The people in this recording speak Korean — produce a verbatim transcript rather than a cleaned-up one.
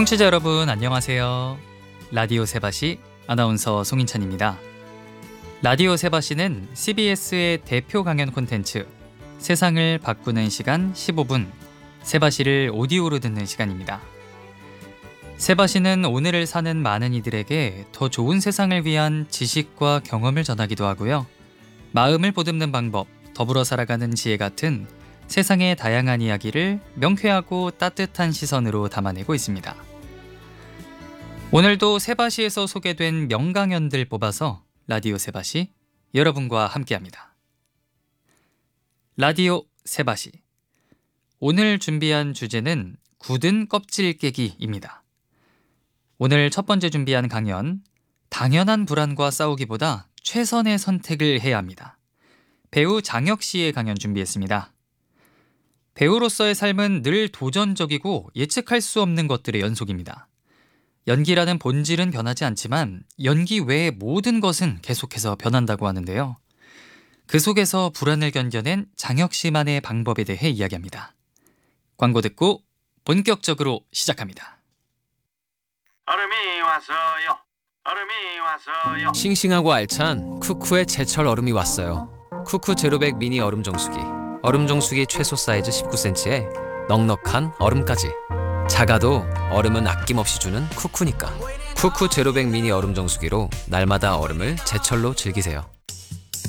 청취자 여러분 안녕하세요. 라디오 세바시 아나운서 송인찬입니다. 라디오 세바시는 씨비에스의 대표 강연 콘텐츠 세상을 바꾸는 시간 십오 분 세바시를 오디오로 듣는 시간입니다. 세바시는 오늘을 사는 많은 이들에게 더 좋은 세상을 위한 지식과 경험을 전하기도 하고요. 마음을 보듬는 방법, 더불어 살아가는 지혜 같은 세상의 다양한 이야기를 명쾌하고 따뜻한 시선으로 담아내고 있습니다. 오늘도 세바시에서 소개된 명강연들 뽑아서 라디오 세바시 여러분과 함께합니다. 라디오 세바시 오늘 준비한 주제는 굳은 껍질 깨기입니다. 오늘 첫 번째 준비한 강연, 당연한 불안과 싸우기보다 최선의 선택을 해야 합니다. 배우 장혁 씨의 강연 준비했습니다. 배우로서의 삶은 늘 도전적이고 예측할 수 없는 것들의 연속입니다. 연기라는 본질은 변하지 않지만 연기 외의 모든 것은 계속해서 변한다고 하는데요. 그 속에서 불안을 견뎌낸 장혁 씨만의 방법에 대해 이야기합니다. 광고 듣고 본격적으로 시작합니다. 얼음이 왔어요. 얼음이 왔어요. 싱싱하고 알찬 쿠쿠의 제철 얼음이 왔어요. 쿠쿠 제로백 미니 얼음 정수기. 얼음 정수기 최소 사이즈 십구 센티미터에 넉넉한 얼음까지. 작아도 얼음은 아낌없이 주는 쿠쿠니까. 쿠쿠 제로백 미니 얼음 정수기로 날마다 얼음을 제철로 즐기세요.